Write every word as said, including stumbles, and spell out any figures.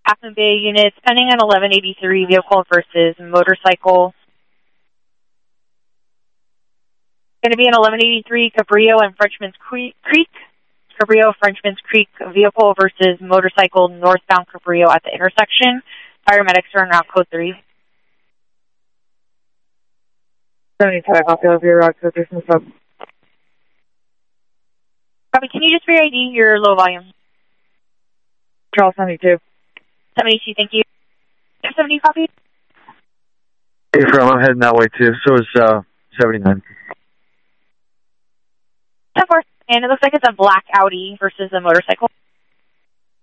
Half Moon Bay units, pending an eleven eighty-three vehicle versus motorcycle. Going to be an eleven eighty-three Cabrillo and Frenchman's Creek. Cabrillo, Frenchman's Creek vehicle versus motorcycle northbound Cabrillo at the intersection. Paramedics are on route code three. seventy-five, copy of your route code three from the sub. Copy, can you just re-I D your low volume? Charles seventy-two. seventy-two, thank you. seventy, copy? Hey, from, I'm heading that way too. So is uh, seventy-nine. ten four. And it looks like it's a black Audi versus a motorcycle.